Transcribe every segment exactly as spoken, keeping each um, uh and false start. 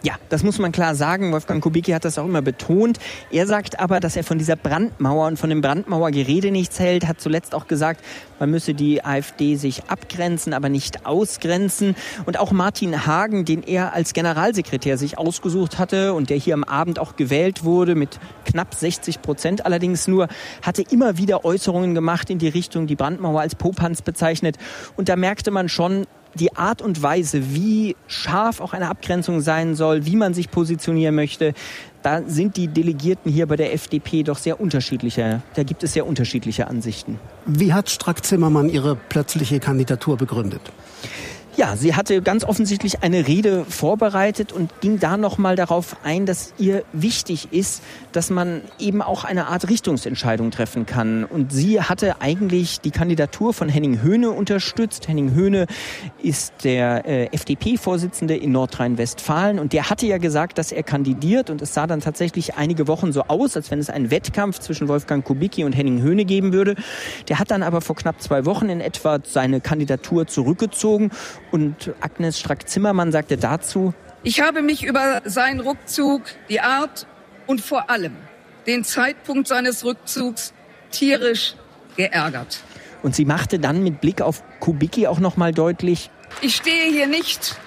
Ja, das muss man klar sagen. Wolfgang Kubicki hat das auch immer betont. Er sagt aber, dass er von dieser Brandmauer und von dem Brandmauergerede nichts hält. Hat zuletzt auch gesagt, man müsse die AfD sich abgrenzen, aber nicht ausgrenzen. Und auch Martin Hagen, den er als Generalsekretär sich ausgesucht hatte und der hier am Abend auch gewählt wurde, mit knapp sechzig Prozent allerdings nur, hatte immer wieder Äußerungen gemacht in die Richtung, die Brandmauer als Popanz bezeichnet. Und da merkte man schon, die Art und Weise, wie scharf auch eine Abgrenzung sein soll, wie man sich positionieren möchte, da sind die Delegierten hier bei der F D P doch sehr unterschiedliche. Da gibt es sehr unterschiedliche Ansichten. Wie hat Strack-Zimmermann ihre plötzliche Kandidatur begründet? Ja, sie hatte ganz offensichtlich eine Rede vorbereitet und ging da noch mal darauf ein, dass ihr wichtig ist, dass man eben auch eine Art Richtungsentscheidung treffen kann. Und sie hatte eigentlich die Kandidatur von Henning Höhne unterstützt. Henning Höhne ist der äh, F D P-Vorsitzende in Nordrhein-Westfalen und der hatte ja gesagt, dass er kandidiert und es sah dann tatsächlich einige Wochen so aus, als wenn es einen Wettkampf zwischen Wolfgang Kubicki und Henning Höhne geben würde. Der hat dann aber vor knapp zwei Wochen in etwa seine Kandidatur zurückgezogen. Und Agnes Strack-Zimmermann sagte dazu: Ich habe mich über seinen Rückzug, die Art und vor allem den Zeitpunkt seines Rückzugs tierisch geärgert. Und sie machte dann mit Blick auf Kubicki auch noch mal deutlich: Ich stehe hier nicht,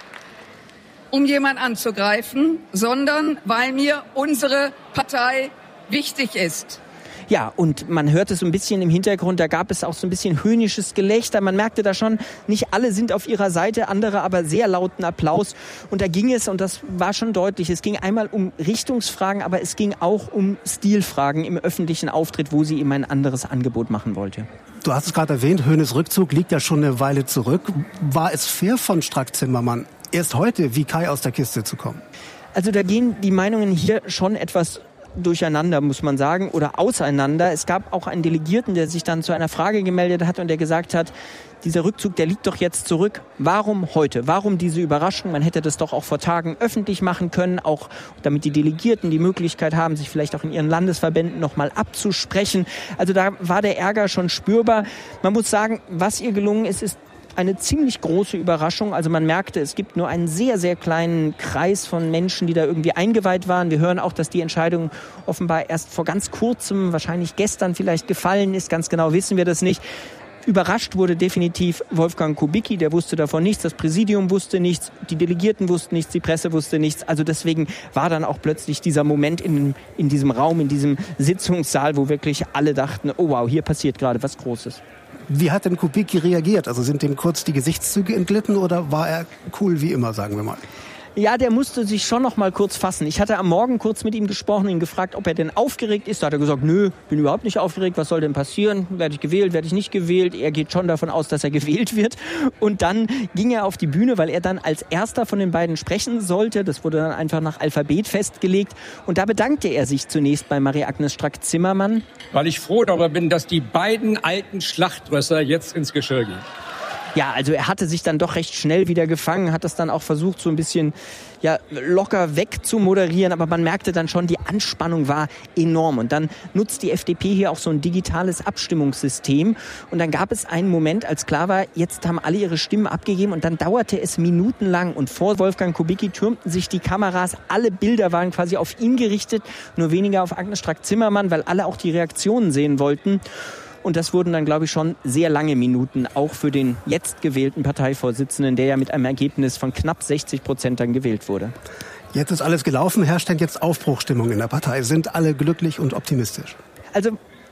um jemanden anzugreifen, sondern weil mir unsere Partei wichtig ist. Ja, und man hörte so ein bisschen im Hintergrund, da gab es auch so ein bisschen höhnisches Gelächter. Man merkte da schon, nicht alle sind auf ihrer Seite, andere aber sehr lauten Applaus. Und da ging es, und das war schon deutlich, es ging einmal um Richtungsfragen, aber es ging auch um Stilfragen im öffentlichen Auftritt, wo sie ihm ein anderes Angebot machen wollte. Du hast es gerade erwähnt, Höhnes Rückzug liegt ja schon eine Weile zurück. War es fair von Strack-Zimmermann, erst heute wie Kai aus der Kiste zu kommen? Also da gehen die Meinungen hier schon etwas durcheinander, muss man sagen, oder auseinander. Es gab auch einen Delegierten, der sich dann zu einer Frage gemeldet hat und der gesagt hat, dieser Rückzug, der liegt doch jetzt zurück. Warum heute? Warum diese Überraschung? Man hätte das doch auch vor Tagen öffentlich machen können, auch damit die Delegierten die Möglichkeit haben, sich vielleicht auch in ihren Landesverbänden nochmal abzusprechen. Also da war der Ärger schon spürbar. Man muss sagen, was ihr gelungen ist, ist eine ziemlich große Überraschung. Also man merkte, es gibt nur einen sehr, sehr kleinen Kreis von Menschen, die da irgendwie eingeweiht waren. Wir hören auch, dass die Entscheidung offenbar erst vor ganz kurzem, wahrscheinlich gestern vielleicht gefallen ist. Ganz genau wissen wir das nicht. Überrascht wurde definitiv Wolfgang Kubicki, der wusste davon nichts, das Präsidium wusste nichts, die Delegierten wussten nichts, die Presse wusste nichts. Also deswegen war dann auch plötzlich dieser Moment in, in diesem Raum, in diesem Sitzungssaal, wo wirklich alle dachten, oh wow, hier passiert gerade was Großes. Wie hat denn Kubicki reagiert? Also sind dem kurz die Gesichtszüge entglitten oder war er cool wie immer, sagen wir mal? Ja, der musste sich schon noch mal kurz fassen. Ich hatte am Morgen kurz mit ihm gesprochen, ihn gefragt, ob er denn aufgeregt ist. Da hat er gesagt, nö, bin überhaupt nicht aufgeregt. Was soll denn passieren? Werde ich gewählt, werde ich nicht gewählt? Er geht schon davon aus, dass er gewählt wird. Und dann ging er auf die Bühne, weil er dann als erster von den beiden sprechen sollte. Das wurde dann einfach nach Alphabet festgelegt. Und da bedankte er sich zunächst bei Marie-Agnes Strack-Zimmermann. Weil ich froh darüber bin, dass die beiden alten Schlachtrösser jetzt ins Geschirr gehen. Ja, also er hatte sich dann doch recht schnell wieder gefangen, hat das dann auch versucht, so ein bisschen ja, locker wegzumoderieren, aber man merkte dann schon, die Anspannung war enorm. Und dann nutzt die F D P hier auch so ein digitales Abstimmungssystem. Und dann gab es einen Moment, als klar war, jetzt haben alle ihre Stimmen abgegeben und dann dauerte es minutenlang. Und vor Wolfgang Kubicki türmten sich die Kameras, alle Bilder waren quasi auf ihn gerichtet, nur weniger auf Agnes Strack-Zimmermann, weil alle auch die Reaktionen sehen wollten. Und das wurden dann, glaube ich, schon sehr lange Minuten, auch für den jetzt gewählten Parteivorsitzenden, der ja mit einem Ergebnis von knapp sechzig Prozent dann gewählt wurde. Jetzt ist alles gelaufen, herrscht denn jetzt Aufbruchstimmung in der Partei? Sind alle glücklich und optimistisch? Also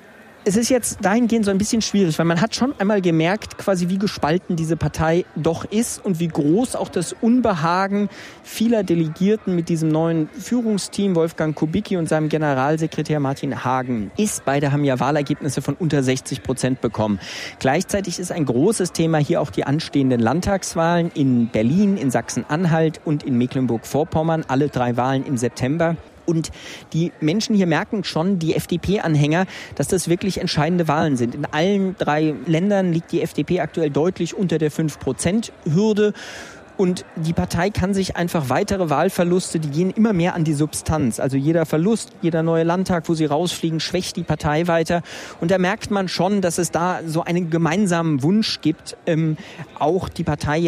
es ist jetzt dahingehend so ein bisschen schwierig, weil man hat schon einmal gemerkt, quasi wie gespalten diese Partei doch ist und wie groß auch das Unbehagen vieler Delegierten mit diesem neuen Führungsteam, Wolfgang Kubicki und seinem Generalsekretär Martin Hagen, ist. Beide haben ja Wahlergebnisse von unter sechzig Prozent bekommen. Gleichzeitig ist ein großes Thema hier auch die anstehenden Landtagswahlen in Berlin, in Sachsen-Anhalt und in Mecklenburg-Vorpommern, alle drei Wahlen im September. Und die Menschen hier merken schon, die F D P-Anhänger, dass das wirklich entscheidende Wahlen sind. In allen drei Ländern liegt die F D P aktuell deutlich unter der fünf Prozent Hürde. Und die Partei kann sich einfach weitere Wahlverluste, die gehen immer mehr an die Substanz. Also jeder Verlust, jeder neue Landtag, wo sie rausfliegen, schwächt die Partei weiter. Und da merkt man schon, dass es da so einen gemeinsamen Wunsch gibt, ähm, auch die Partei jetzt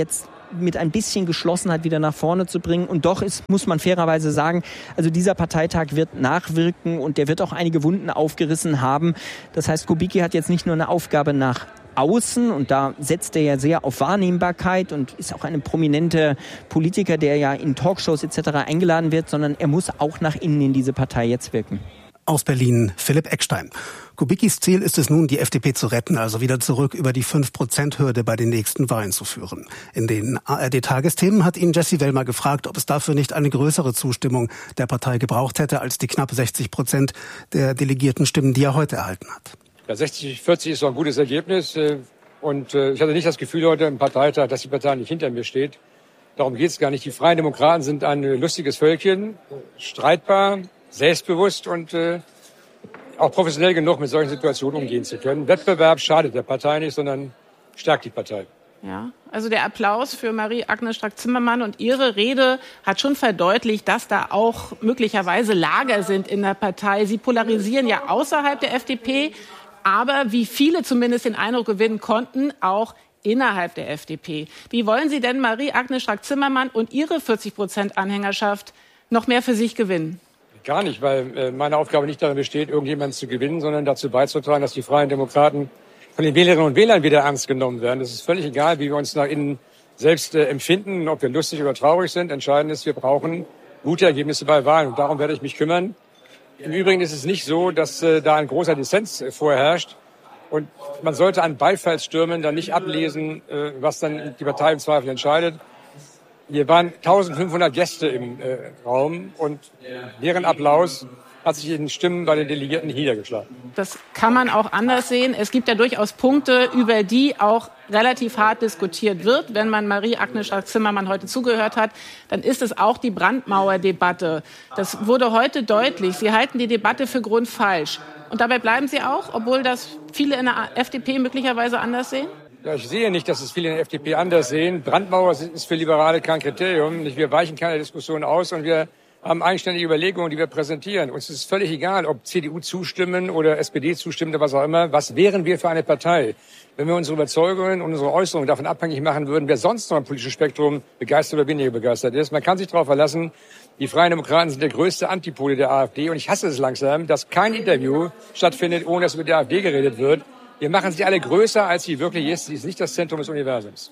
mit ein bisschen Geschlossenheit wieder nach vorne zu bringen. Und doch ist, muss man fairerweise sagen, also dieser Parteitag wird nachwirken und der wird auch einige Wunden aufgerissen haben. Das heißt, Kubicki hat jetzt nicht nur eine Aufgabe nach außen und da setzt er ja sehr auf Wahrnehmbarkeit und ist auch eine prominente Politiker, der ja in Talkshows et cetera eingeladen wird, sondern er muss auch nach innen in diese Partei jetzt wirken. Aus Berlin, Philipp Eckstein. Kubickis Ziel ist es nun, die F D P zu retten, also wieder zurück über die fünf Prozent Hürde bei den nächsten Wahlen zu führen. In den A R D-Tagesthemen hat ihn Jessie Wellmer gefragt, ob es dafür nicht eine größere Zustimmung der Partei gebraucht hätte, als die knapp sechzig Prozent der delegierten Stimmen, die er heute erhalten hat. Ja, sechzig vierzig ist doch ein gutes Ergebnis. Und ich hatte nicht das Gefühl heute im Parteitag, dass die Partei nicht hinter mir steht. Darum geht es gar nicht. Die Freien Demokraten sind ein lustiges Völkchen, streitbar, selbstbewusst und äh, auch professionell genug, mit solchen Situationen umgehen zu können. Wettbewerb schadet der Partei nicht, sondern stärkt die Partei. Ja, also der Applaus für Marie-Agnes Strack-Zimmermann und ihre Rede hat schon verdeutlicht, dass da auch möglicherweise Lager sind in der Partei. Sie polarisieren ja außerhalb der F D P, aber wie viele zumindest den Eindruck gewinnen konnten, auch innerhalb der F D P. Wie wollen Sie denn Marie-Agnes Strack-Zimmermann und ihre vierzig Prozent Anhängerschaft noch mehr für sich gewinnen? Gar nicht, weil äh, meine Aufgabe nicht darin besteht, irgendjemanden zu gewinnen, sondern dazu beizutragen, dass die Freien Demokraten von den Wählerinnen und Wählern wieder ernst genommen werden. Es ist völlig egal, wie wir uns nach innen selbst äh, empfinden, ob wir lustig oder traurig sind. Entscheidend ist, wir brauchen gute Ergebnisse bei Wahlen und darum werde ich mich kümmern. Im Übrigen ist es nicht so, dass äh, da ein großer Dissens äh, vorherrscht und man sollte an Beifallsstürmen dann nicht ablesen, äh, was dann die Partei im Zweifel entscheidet. Hier waren eintausendfünfhundert Gäste im äh, Raum und deren Applaus hat sich in den Stimmen bei den Delegierten niedergeschlagen. Das kann man auch anders sehen. Es gibt ja durchaus Punkte, über die auch relativ hart diskutiert wird. Wenn man Marie-Agnes Strack-Zimmermann heute zugehört hat, dann ist es auch die Brandmauer-Debatte. Das wurde heute deutlich. Sie halten die Debatte für grundfalsch. Und dabei bleiben Sie auch, obwohl das viele in der F D P möglicherweise anders sehen? Ja, ich sehe nicht, dass es viele in der F D P anders sehen. Brandmauer ist für Liberale kein Kriterium. Wir weichen keine Diskussion aus und wir haben eigenständige Überlegungen, die wir präsentieren. Uns ist völlig egal, ob C D U zustimmen oder S P D zustimmen oder was auch immer. Was wären wir für eine Partei? Wenn wir unsere Überzeugungen und unsere Äußerungen davon abhängig machen würden, wer sonst noch im politischen Spektrum begeistert oder weniger begeistert ist. Man kann sich darauf verlassen, die Freien Demokraten sind der größte Antipole der AfD. Und ich hasse es langsam, dass kein Interview stattfindet, ohne dass über die AfD geredet wird. Wir machen sie alle größer, als sie wirklich ist. Sie ist nicht das Zentrum des Universums.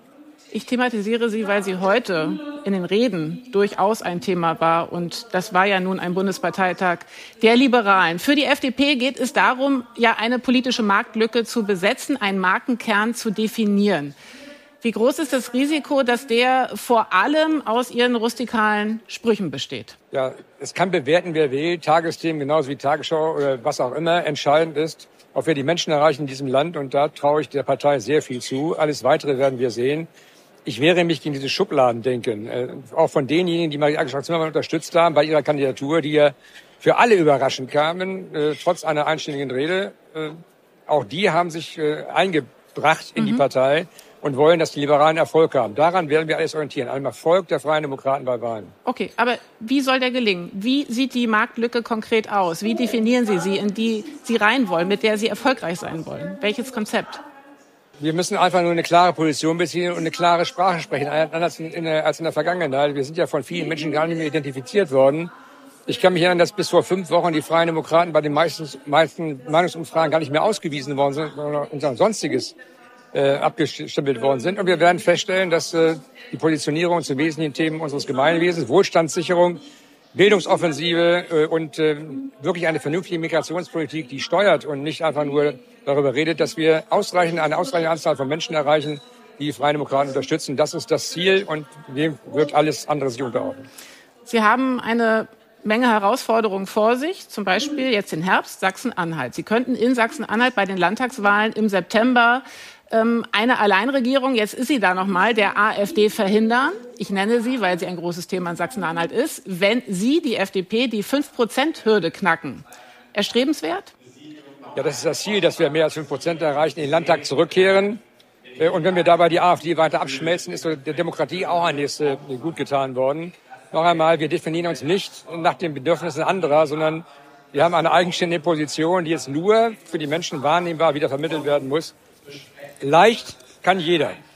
Ich thematisiere sie, weil sie heute in den Reden durchaus ein Thema war. Und das war ja nun ein Bundesparteitag der Liberalen. Für die F D P geht es darum, ja eine politische Marktlücke zu besetzen, einen Markenkern zu definieren. Wie groß ist das Risiko, dass der vor allem aus Ihren rustikalen Sprüchen besteht? Ja, es kann bewerten, wer will. Tagesthemen genauso wie Tagesschau oder was auch immer. Entscheidend ist, ob wir die Menschen erreichen in diesem Land. Und da traue ich der Partei sehr viel zu. Alles Weitere werden wir sehen. Ich wehre mich gegen dieses Schubladendenken. Äh, auch von denjenigen, die Marie-Agnes Strack-Zimmermann unterstützt haben bei ihrer Kandidatur, die ja für alle überraschend kamen, äh, trotz einer einständigen Rede. Äh, auch die haben sich äh, eingebracht in mhm. die Partei und wollen, dass die Liberalen Erfolg haben. Daran werden wir alles orientieren, an dem Erfolg der Freien Demokraten bei Wahlen. Okay, aber wie soll der gelingen? Wie sieht die Marktlücke konkret aus? Wie definieren Sie sie, in die Sie rein wollen, mit der Sie erfolgreich sein wollen? Welches Konzept? Wir müssen einfach nur eine klare Position beziehen und eine klare Sprache sprechen, anders in der, als in der Vergangenheit. Wir sind ja von vielen Menschen gar nicht mehr identifiziert worden. Ich kann mich erinnern, dass bis vor fünf Wochen die Freien Demokraten bei den meisten, meisten Meinungsumfragen gar nicht mehr ausgewiesen worden sind, sondern unser Sonstiges äh, abgestempelt worden sind. Und wir werden feststellen, dass äh, die Positionierung zu wesentlichen Themen unseres Gemeinwesens, Wohlstandssicherung, Bildungsoffensive äh, und äh, wirklich eine vernünftige Migrationspolitik, die steuert und nicht einfach nur darüber redet, dass wir ausreichend, eine ausreichende Anzahl von Menschen erreichen, die die Freien Demokraten unterstützen. Das ist das Ziel und dem wird alles andere sich unterordnen. Sie haben eine Menge Herausforderungen vor sich, zum Beispiel jetzt den Herbst Sachsen-Anhalt. Sie könnten in Sachsen-Anhalt bei den Landtagswahlen im September ähm, eine Alleinregierung, jetzt ist sie da nochmal, der AfD verhindern. Ich nenne sie, weil sie ein großes Thema in Sachsen-Anhalt ist, wenn Sie, die F D P, die fünf Prozent Hürde knacken. Erstrebenswert? Ja, das ist das Ziel, dass wir mehr als fünf Prozent erreichen, in den Landtag zurückkehren. Und wenn wir dabei die AfD weiter abschmelzen, ist der Demokratie auch einiges gut getan worden. Noch einmal, wir definieren uns nicht nach den Bedürfnissen anderer, sondern wir haben eine eigenständige Position, die jetzt nur für die Menschen wahrnehmbar wieder vermittelt werden muss. Leicht kann jeder.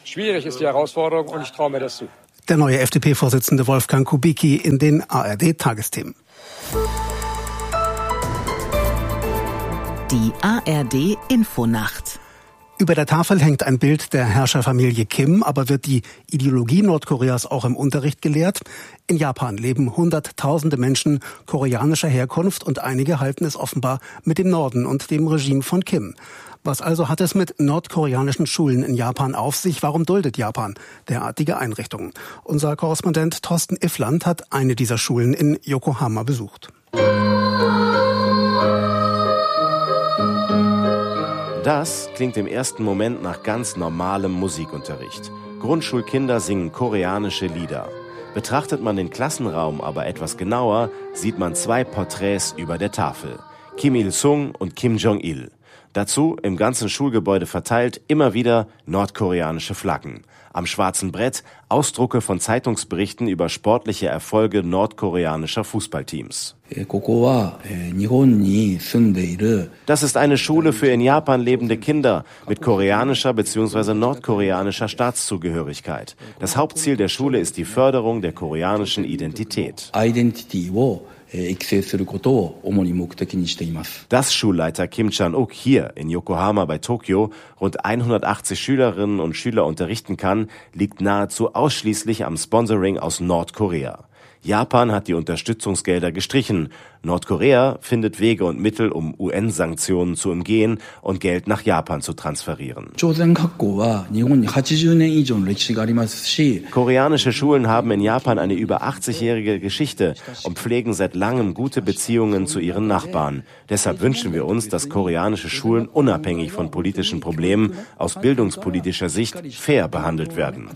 Schwierig ist die Herausforderung und ich traue mir das zu. Der neue F D P-Vorsitzende Wolfgang Kubicki in den A R D-Tagesthemen. Die A R D-Infonacht. Über der Tafel hängt ein Bild der Herrscherfamilie Kim, aber wird die Ideologie Nordkoreas auch im Unterricht gelehrt? In Japan leben Hunderttausende Menschen koreanischer Herkunft und einige halten es offenbar mit dem Norden und dem Regime von Kim. Was also hat es mit nordkoreanischen Schulen in Japan auf sich? Warum duldet Japan derartige Einrichtungen? Unser Korrespondent Thorsten Iffland hat eine dieser Schulen in Yokohama besucht. Das klingt im ersten Moment nach ganz normalem Musikunterricht. Grundschulkinder singen koreanische Lieder. Betrachtet man den Klassenraum aber etwas genauer, sieht man zwei Porträts über der Tafel. Kim Il-sung und Kim Jong-il. Dazu im ganzen Schulgebäude verteilt immer wieder nordkoreanische Flaggen. Am schwarzen Brett Ausdrucke von Zeitungsberichten über sportliche Erfolge nordkoreanischer Fußballteams. Das ist eine Schule für in Japan lebende Kinder mit koreanischer bzw. nordkoreanischer Staatszugehörigkeit. Das Hauptziel der Schule ist die Förderung der koreanischen Identität. Das Schulleiter Kim Chan-uk hier in Yokohama bei Tokio rund hundertachtzig Schülerinnen und Schüler unterrichten kann, liegt nahezu ausschließlich am Sponsoring aus Nordkorea. Japan hat die Unterstützungsgelder gestrichen. Nordkorea findet Wege und Mittel, um U N-Sanktionen zu umgehen und Geld nach Japan zu transferieren. Koreanische Schulen haben in Japan eine über achtzig-jährige Geschichte und pflegen seit langem gute Beziehungen zu ihren Nachbarn. Deshalb wünschen wir uns, dass koreanische Schulen unabhängig von politischen Problemen aus bildungspolitischer Sicht fair behandelt werden.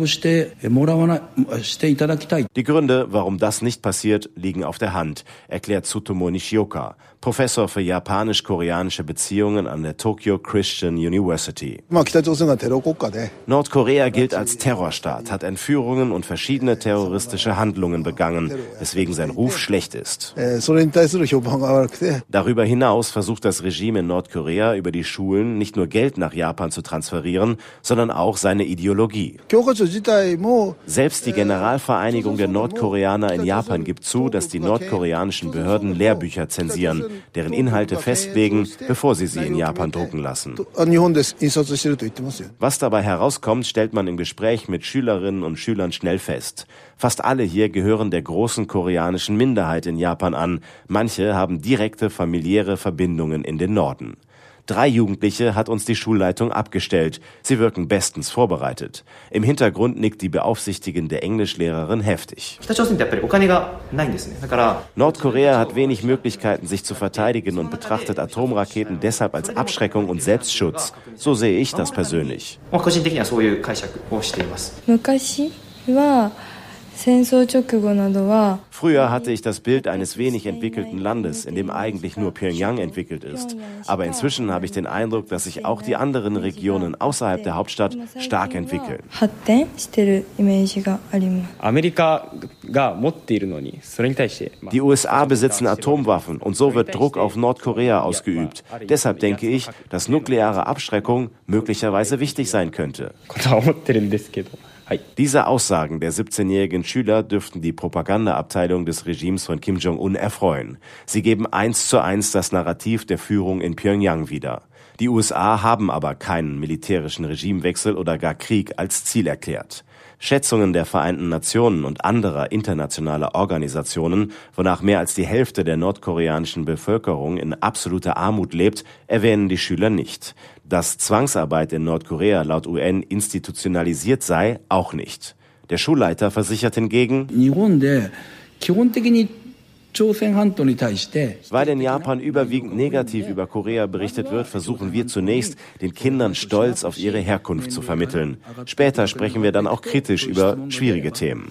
Die Gründe, warum das nicht passiert, liegen auf der Hand, erklärt Tsutomu Nishioka, Professor für japanisch-koreanische Beziehungen an der Tokyo Christian University. Nordkorea gilt als Terrorstaat, hat Entführungen und verschiedene terroristische Handlungen begangen, weswegen sein Ruf schlecht ist. Darüber hinaus versucht das Regime in Nordkorea über die Schulen nicht nur Geld nach Japan zu transferieren, sondern auch seine Ideologie. Selbst die Generalvereinigung der Nordkoreaner in Japan gibt zu, dass die nordkoreanischen Behörden Lehrbücher zensieren, deren Inhalte festlegen, bevor sie sie in Japan drucken lassen. Was dabei herauskommt, stellt man im Gespräch mit Schülerinnen und Schülern schnell fest. Fast alle hier gehören der großen koreanischen Minderheit in Japan an. Manche haben direkte familiäre Verbindungen in den Norden. Drei Jugendliche hat uns die Schulleitung abgestellt. Sie wirken bestens vorbereitet. Im Hintergrund nickt die beaufsichtigende Englischlehrerin heftig. Nordkorea hat wenig Möglichkeiten, sich zu verteidigen und betrachtet Atomraketen deshalb als Abschreckung und Selbstschutz. So sehe ich das persönlich. Früher hatte ich das Bild eines wenig entwickelten Landes, in dem eigentlich nur Pyongyang entwickelt ist. Aber inzwischen habe ich den Eindruck, dass sich auch die anderen Regionen außerhalb der Hauptstadt stark entwickeln. Die U S A besitzen Atomwaffen und so wird Druck auf Nordkorea ausgeübt. Deshalb denke ich, dass nukleare Abschreckung möglicherweise wichtig sein könnte. Diese Aussagen der siebzehnjährigen Schüler dürften die Propagandaabteilung des Regimes von Kim Jong-un erfreuen. Sie geben eins zu eins das Narrativ der Führung in Pyongyang wieder. Die U S A haben aber keinen militärischen Regimewechsel oder gar Krieg als Ziel erklärt. Schätzungen der Vereinten Nationen und anderer internationaler Organisationen, wonach mehr als die Hälfte der nordkoreanischen Bevölkerung in absoluter Armut lebt, erwähnen die Schüler nicht. Dass Zwangsarbeit in Nordkorea laut U N institutionalisiert sei, auch nicht. Der Schulleiter versichert hingegen, weil in Japan überwiegend negativ über Korea berichtet wird, versuchen wir zunächst, den Kindern Stolz auf ihre Herkunft zu vermitteln. Später sprechen wir dann auch kritisch über schwierige Themen.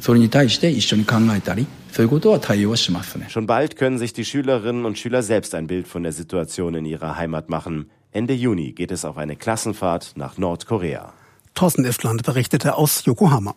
Schon bald können sich die Schülerinnen und Schüler selbst ein Bild von der Situation in ihrer Heimat machen. Ende Juni geht es auf eine Klassenfahrt nach Nordkorea. Thorsten Iffland berichtete aus Yokohama.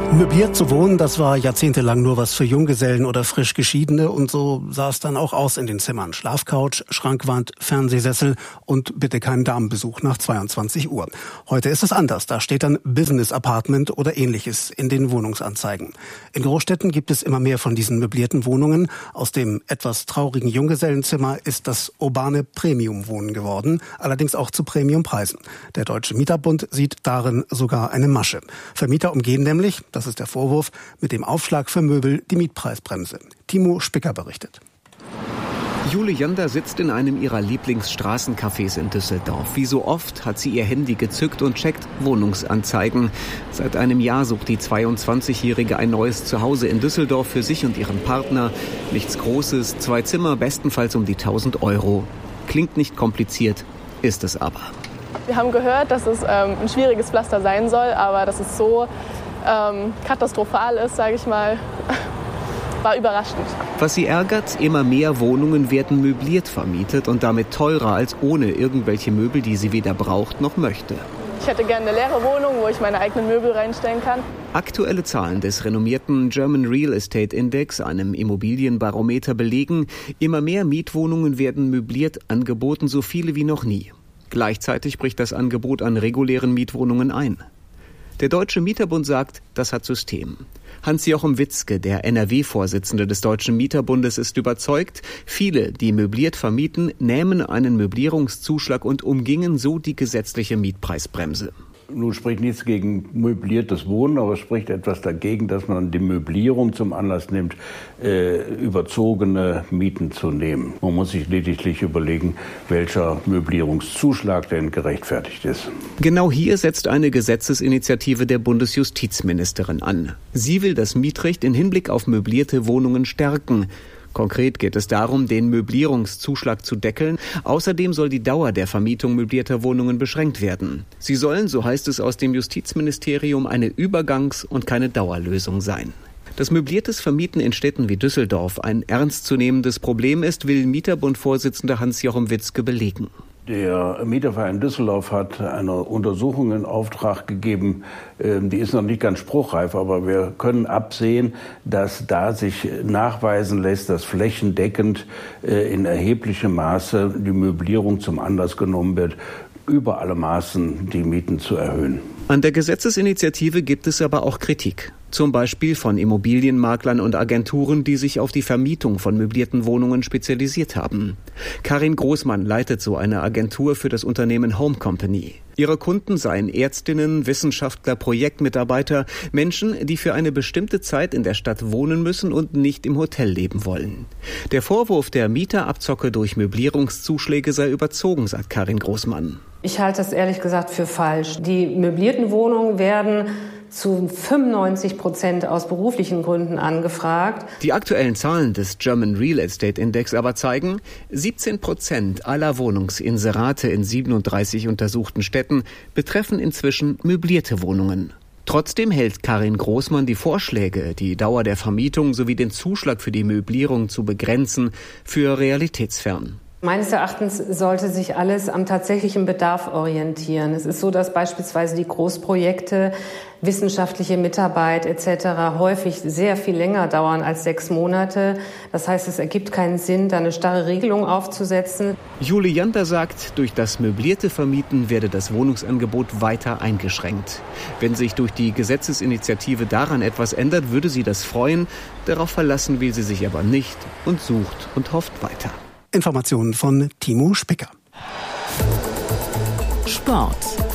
Möbliert zu wohnen, das war jahrzehntelang nur was für Junggesellen oder frisch Geschiedene und so sah es dann auch aus in den Zimmern. Schlafcouch, Schrankwand, Fernsehsessel und bitte keinen Damenbesuch nach zweiundzwanzig Uhr. Heute ist es anders, da steht dann Business Apartment oder ähnliches in den Wohnungsanzeigen. In Großstädten gibt es immer mehr von diesen möblierten Wohnungen. Aus dem etwas traurigen Junggesellenzimmer ist das urbane Premiumwohnen geworden, allerdings auch zu Premiumpreisen. Der Deutsche Mieterbund sieht darin sogar eine Masche. Vermieter umgehen nämlich, das ist der Vorwurf, mit dem Aufschlag für Möbel die Mietpreisbremse. Timo Spicker berichtet. Jule Jander sitzt in einem ihrer Lieblingsstraßencafés in Düsseldorf. Wie so oft hat sie ihr Handy gezückt und checkt Wohnungsanzeigen. Seit einem Jahr sucht die zweiundzwanzigjährige ein neues Zuhause in Düsseldorf für sich und ihren Partner. Nichts Großes, zwei Zimmer, bestenfalls um die tausend Euro. Klingt nicht kompliziert, ist es aber. Wir haben gehört, dass es ähm, ein schwieriges Pflaster sein soll, aber dass es so ähm, katastrophal ist, sage ich mal, war überraschend. Was sie ärgert, immer mehr Wohnungen werden möbliert vermietet und damit teurer als ohne irgendwelche Möbel, die sie weder braucht noch möchte. Ich hätte gerne eine leere Wohnung, wo ich meine eigenen Möbel reinstellen kann. Aktuelle Zahlen des renommierten German Real Estate Index, einem Immobilienbarometer, belegen, immer mehr Mietwohnungen werden möbliert angeboten, so viele wie noch nie. Gleichzeitig bricht das Angebot an regulären Mietwohnungen ein. Der Deutsche Mieterbund sagt, das hat System. Hans-Jochen Witzke, der N R W-Vorsitzende des Deutschen Mieterbundes, ist überzeugt, viele, die möbliert vermieten, nähmen einen Möblierungszuschlag und umgingen so die gesetzliche Mietpreisbremse. Nun spricht nichts gegen möbliertes Wohnen, aber es spricht etwas dagegen, dass man die Möblierung zum Anlass nimmt, äh, überzogene Mieten zu nehmen. Man muss sich lediglich überlegen, welcher Möblierungszuschlag denn gerechtfertigt ist. Genau hier setzt eine Gesetzesinitiative der Bundesjustizministerin an. Sie will das Mietrecht in Hinblick auf möblierte Wohnungen stärken. Konkret geht es darum, den Möblierungszuschlag zu deckeln. Außerdem soll die Dauer der Vermietung möblierter Wohnungen beschränkt werden. Sie sollen, so heißt es aus dem Justizministerium, eine Übergangs- und keine Dauerlösung sein. Dass möbliertes Vermieten in Städten wie Düsseldorf ein ernstzunehmendes Problem ist, will Mieterbund-Vorsitzender Hans-Jochen Witzke belegen. Der Mieterverein Düsseldorf hat eine Untersuchung in Auftrag gegeben, die ist noch nicht ganz spruchreif, aber wir können absehen, dass da sich nachweisen lässt, dass flächendeckend in erheblichem Maße die Möblierung zum Anlass genommen wird, über alle Maßen die Mieten zu erhöhen. An der Gesetzesinitiative gibt es aber auch Kritik. Zum Beispiel von Immobilienmaklern und Agenturen, die sich auf die Vermietung von möblierten Wohnungen spezialisiert haben. Karin Großmann leitet so eine Agentur für das Unternehmen Home Company. Ihre Kunden seien Ärztinnen, Wissenschaftler, Projektmitarbeiter, Menschen, die für eine bestimmte Zeit in der Stadt wohnen müssen und nicht im Hotel leben wollen. Der Vorwurf der Mieterabzocke durch Möblierungszuschläge sei überzogen, sagt Karin Großmann. Ich halte das ehrlich gesagt für falsch. Die möblierten Wohnungen werden zu fünfundneunzig Prozent aus beruflichen Gründen angefragt. Die aktuellen Zahlen des German Real Estate Index aber zeigen, siebzehn Prozent aller Wohnungsinserate in siebenunddreißig untersuchten Städten betreffen inzwischen möblierte Wohnungen. Trotzdem hält Karin Großmann die Vorschläge, die Dauer der Vermietung sowie den Zuschlag für die Möblierung zu begrenzen, für realitätsfern. Meines Erachtens sollte sich alles am tatsächlichen Bedarf orientieren. Es ist so, dass beispielsweise die Großprojekte, wissenschaftliche Mitarbeit et cetera häufig sehr viel länger dauern als sechs Monate. Das heißt, es ergibt keinen Sinn, da eine starre Regelung aufzusetzen. Jule Jander sagt, durch das möblierte Vermieten werde das Wohnungsangebot weiter eingeschränkt. Wenn sich durch die Gesetzesinitiative daran etwas ändert, würde sie das freuen. Darauf verlassen will sie sich aber nicht und sucht und hofft weiter. Informationen von Timo Spicker. Sport.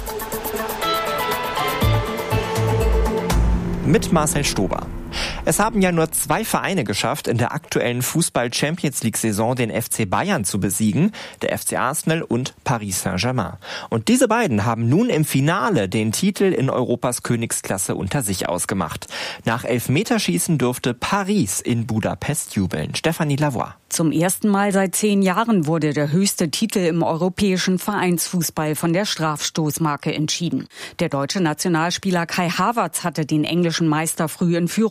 Mit Marcel Stober. Es haben ja nur zwei Vereine geschafft, in der aktuellen Fußball-Champions-League-Saison den F C Bayern zu besiegen, der F C Arsenal und Paris Saint-Germain. Und diese beiden haben nun im Finale den Titel in Europas Königsklasse unter sich ausgemacht. Nach Elfmeterschießen durfte Paris in Budapest jubeln. Stefanie Lavoie. Zum ersten Mal seit zehn Jahren wurde der höchste Titel im europäischen Vereinsfußball von der Strafstoßmarke entschieden. Der deutsche Nationalspieler Kai Havertz hatte den englischen Meister früh in Führung gebracht.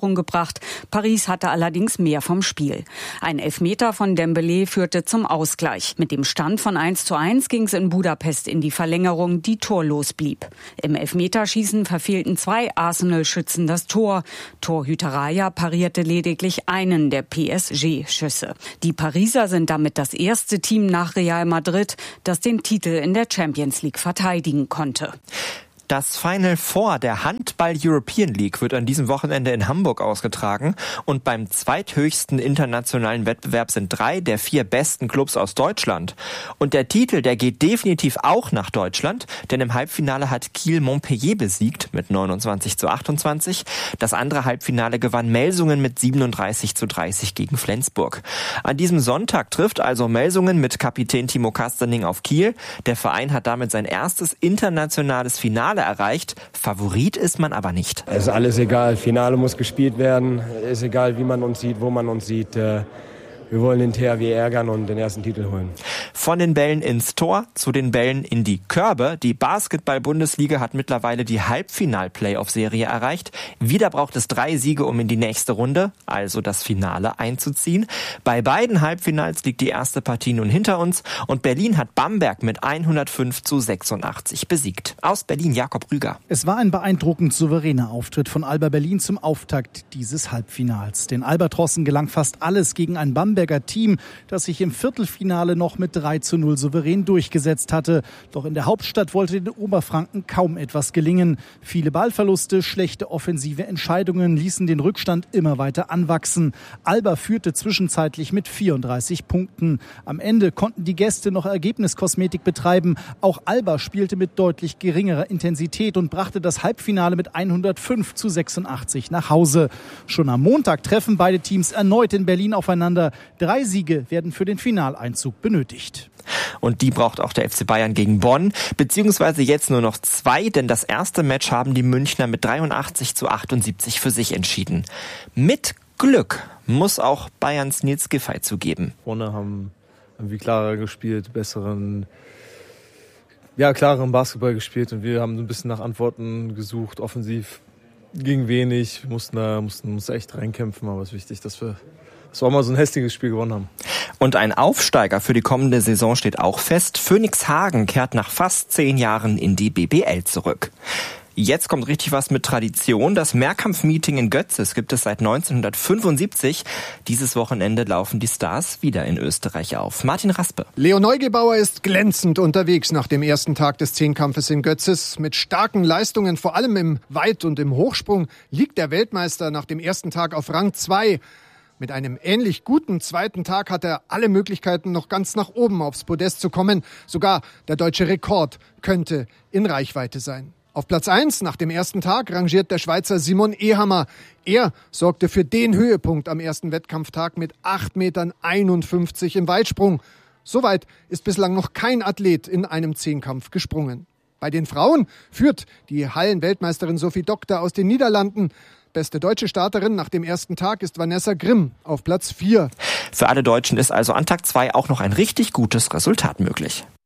gebracht. Paris hatte allerdings mehr vom Spiel. Ein Elfmeter von Dembélé führte zum Ausgleich. Mit dem Stand von eins zu eins ging es in Budapest in die Verlängerung, die torlos blieb. Im Elfmeterschießen verfehlten zwei Arsenal-Schützen das Tor. Torhüter Raya parierte lediglich einen der P S G-Schüsse. Die Pariser sind damit das erste Team nach Real Madrid, das den Titel in der Champions League verteidigen konnte. Das Final Four der Handball-European League wird an diesem Wochenende in Hamburg ausgetragen und beim zweithöchsten internationalen Wettbewerb sind drei der vier besten Clubs aus Deutschland. Und der Titel, der geht definitiv auch nach Deutschland, denn im Halbfinale hat Kiel Montpellier besiegt mit neunundzwanzig zu achtundzwanzig. Das andere Halbfinale gewann Melsungen mit siebenunddreißig zu dreißig gegen Flensburg. An diesem Sonntag trifft also Melsungen mit Kapitän Timo Kasterning auf Kiel. Der Verein hat damit sein erstes internationales Finale erreicht. Favorit ist man aber nicht. Es ist alles egal. Finale muss gespielt werden. Es ist egal, wie man uns sieht, wo man uns sieht. Wir wollen den T H W ärgern und den ersten Titel holen. Von den Bällen ins Tor zu den Bällen in die Körbe. Die Basketball-Bundesliga hat mittlerweile die Halbfinal-Playoff-Serie erreicht. Wieder braucht es drei Siege, um in die nächste Runde, also das Finale, einzuziehen. Bei beiden Halbfinals liegt die erste Partie nun hinter uns und Berlin hat Bamberg mit hundertfünf zu sechsundachtzig besiegt. Aus Berlin Jakob Rüger. Es war ein beeindruckend souveräner Auftritt von Alba Berlin zum Auftakt dieses Halbfinals. Den Albatrossen gelang fast alles gegen ein Bamberger Team, das sich im Viertelfinale noch mit drei zu null souverän durchgesetzt hatte. Doch in der Hauptstadt wollte den Oberfranken kaum etwas gelingen. Viele Ballverluste, schlechte offensive Entscheidungen ließen den Rückstand immer weiter anwachsen. Alba führte zwischenzeitlich mit vierunddreißig Punkten. Am Ende konnten die Gäste noch Ergebniskosmetik betreiben. Auch Alba spielte mit deutlich geringerer Intensität und brachte das Halbfinale mit hundertfünf zu sechsundachtzig nach Hause. Schon am Montag treffen beide Teams erneut in Berlin aufeinander. Drei Siege werden für den Finaleinzug benötigt. Und die braucht auch der F C Bayern gegen Bonn, beziehungsweise jetzt nur noch zwei, denn das erste Match haben die Münchner mit dreiundachtzig zu achtundsiebzig für sich entschieden. Mit Glück muss auch Bayerns Nils Giffey zugeben. Vorne haben wir klarer gespielt, besseren, ja, klareren Basketball gespielt und wir haben so ein bisschen nach Antworten gesucht, offensiv ging wenig, wir mussten da mussten uns echt reinkämpfen, aber es ist wichtig, dass wir Das war mal so ein hässliches Spiel gewonnen haben. Und ein Aufsteiger für die kommende Saison steht auch fest. Phoenix Hagen kehrt nach fast zehn Jahren in die B B L zurück. Jetzt kommt richtig was mit Tradition. Das Mehrkampf-Meeting in Götzis gibt es seit neunzehnhundertfünfundsiebzig. Dieses Wochenende laufen die Stars wieder in Österreich auf. Martin Raspe. Leo Neugebauer ist glänzend unterwegs nach dem ersten Tag des Zehnkampfes in Götzis. Mit starken Leistungen, vor allem im Weit- und im Hochsprung, liegt der Weltmeister nach dem ersten Tag auf Rang zwei. Mit einem ähnlich guten zweiten Tag hat er alle Möglichkeiten, noch ganz nach oben aufs Podest zu kommen. Sogar der deutsche Rekord könnte in Reichweite sein. Auf Platz eins nach dem ersten Tag rangiert der Schweizer Simon Ehammer. Er sorgte für den Höhepunkt am ersten Wettkampftag mit acht Meter einundfünfzig im Weitsprung. Soweit ist bislang noch kein Athlet in einem Zehnkampf gesprungen. Bei den Frauen führt die Hallenweltmeisterin Sophie Doktor aus den Niederlanden. Beste deutsche Starterin nach dem ersten Tag ist Vanessa Grimm auf Platz vier. Für alle Deutschen ist also an Tag zwei auch noch ein richtig gutes Resultat möglich.